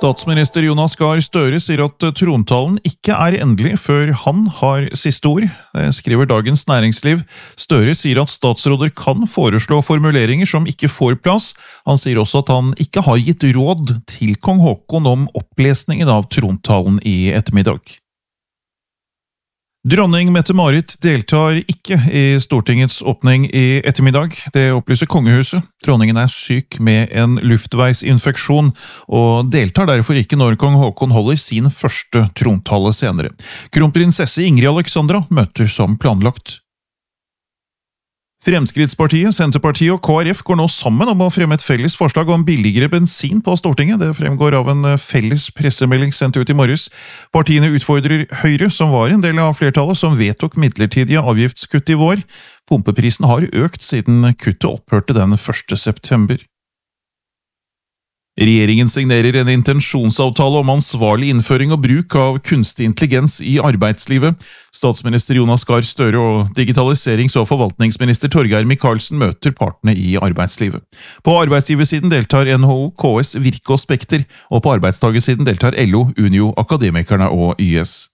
Statsminister Jonas Gahr Støre sier at trontalen ikke er endelig før han har siste ord. Det skriver Dagens Næringsliv. Støre sier at statsråder kan foreslå formuleringer som ikke får plass. Han sier også at han ikke har gitt råd til kong Haakon om opplesningen av trontalen i ettermiddag. Dronning Mette-Marit deltar ikke i Stortingets åpning i ettermiddag. Det opplyser kongehuset. Dronningen er syk med en luftveisinfeksjon og deltar derfor ikke når kong Haakon holder sin første trontale senere. Kronprinsesse Ingrid Alexandra møter som planlagt. Fremskrittspartiet, Senterpartiet og KrF går nå sammen om å fremme et felles forslag om billigere bensin på Stortinget. Det fremgår av en felles pressemelding sendt ut i morges. Partiene utfordrer Høyre, som var en del av flertallet, som vedtok midlertidige avgiftskutt i vår. Pumpeprisen har økt siden kuttet opphørte den 1. september. Regjeringen signerer en intensjonsavtale om ansvarlig innføring og bruk av kunstig intelligens i arbeidslivet. Statsminister Jonas Gahr Støre og digitaliserings- og forvaltningsminister Torgeir Micaelsen møter partene i arbeidslivet. På arbeidsgiversiden deltar NHO, KS, Virke og Spekter, og på arbeidstagersiden deltar LO, Unio, Akademikerne og YS.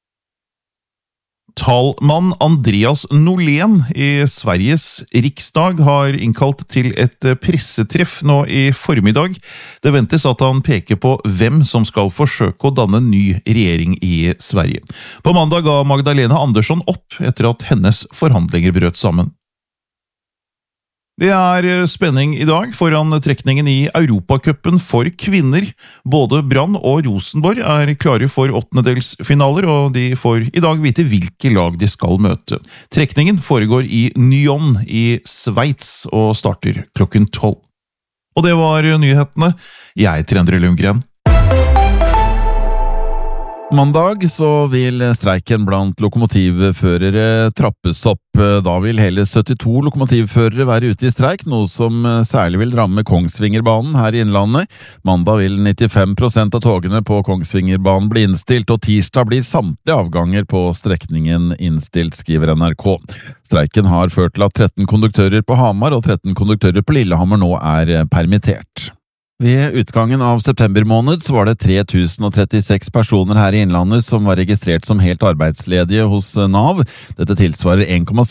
Talmann Andreas Norlén i Sveriges riksdag har innkalt til et pressetreff nå i formiddag. Det ventes at han peker på hvem som skal forsøke å danne ny regjering i Sverige. På mandag ga Magdalena Andersson opp etter at hennes forhandlinger brøt sammen. Det er spenning i dag foran trekningen i Europacupen for kvinner. Både Brann og Rosenborg er klare for åttendedelsfinaler, og de får i dag vite hvilke lag de skal møte. Trekningen foregår i Nyon i Sveits og starter klokken 12. Og det var nyhetene. Jeg heter Endre Lundgren. Mandag så vil streiken blant lokomotivførere trappes opp. Da vil hele 72 lokomotivførere være ute i streik, noe som særlig vil ramme Kongsvingerbanen her i Innlandet. Mandag vil 95% av togene på Kongsvingerbanen bli innstilt, og tirsdag blir samtlige avganger på strekningen innstilt, skriver NRK. Streiken har ført til at 13 konduktører på Hamar og 13 konduktører på Lillehammer nå er permittert. Ved utgangen av september måned så var det 3036 personer her i Innlandet som var registrert som helt arbeidsledige hos Nav. Dette tilsvarer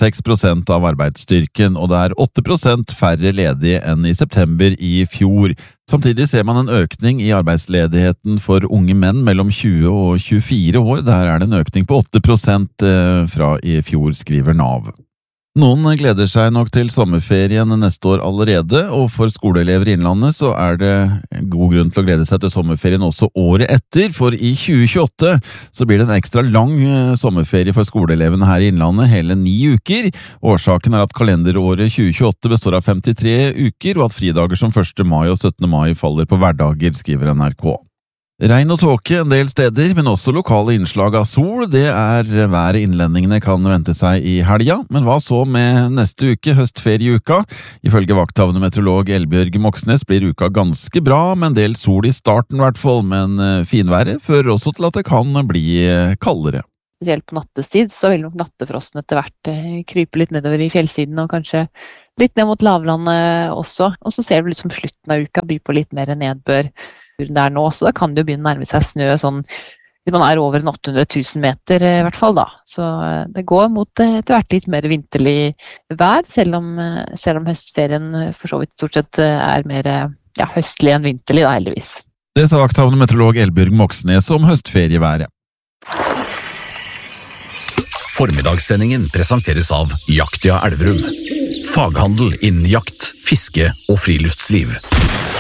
1,6% av arbeidsstyrken, og det er 8% færre ledige enn i september i fjor. Samtidig ser man en økning i arbeidsledigheten for unge menn mellom 20 og 24 år. Der er det en økning på 8% fra i fjor, skriver Nav. Noen gleder seg nok til sommerferien neste år allerede, og for skoleelever i Innlandet så er det god grunn til å glede seg til sommerferien også året etter, for i 2028 så blir det en ekstra lang sommerferie for skoleelevene her i Innlandet, hele 9 uker. Årsaken er at kalenderåret 2028 består av 53 uker, og at fridager som 1. mai og 17. mai faller på hverdager, skriver NRK. Regn og tåke en del steder, men også lokale innslag av sol. Det er været innlendingene kan vente seg i helga. Men hva så med neste uke, høstferieuka? Ifølge vakthavnemeteorolog Elbjørg Moxnes blir uka ganske bra, med en del sol i starten i hvert fall, men finværet fører også til at det kan bli kaldere. Spesielt på nattestid så vil nok nattefrosten etter hvert krype litt nedover i fjellsiden og kanskje litt ned mot lavlandet også. Og så ser vi liksom slutten av uka by på litt mer nedbør der nå, så da kan det jo begynne å nærme seg snø sånn, hvis man er over 800 000 meter i hvert fall da. Så det går mot etter hvert litt mer vinterlig vær, selv om høstferien for så vidt stort sett er mer høstlig enn vinterlig da, heldigvis. Det sa vakthavnemeteorolog Elbjørg Moxnes om høstferieværet. Formiddagssendingen presenteres av Jaktia Elverum. Faghandel innen jakt, fiske og friluftsliv.